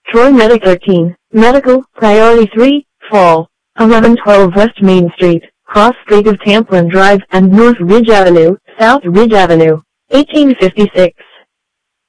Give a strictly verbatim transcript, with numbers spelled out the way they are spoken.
Troy Medic thirteen, Medical, Priority three, Fall, eleven twelve West Main Street, Cross Street of Tamplin Drive and North Ridge Avenue, South Ridge Avenue, eighteen fifty-six.